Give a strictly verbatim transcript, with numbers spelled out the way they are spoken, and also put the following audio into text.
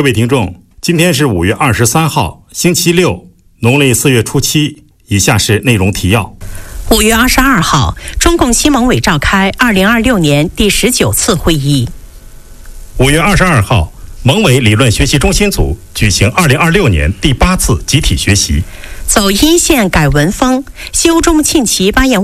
各位听众，今天是五月二十三号，星期六，农历四月初七。以下是内容提要。 五月二十二号，中共新盟委召开二零二六年第十九次会议。 五月二十二号，盟委理论学习中心组举行二零二六年第八次集体学习。 走一线改文风，修中庆旗八言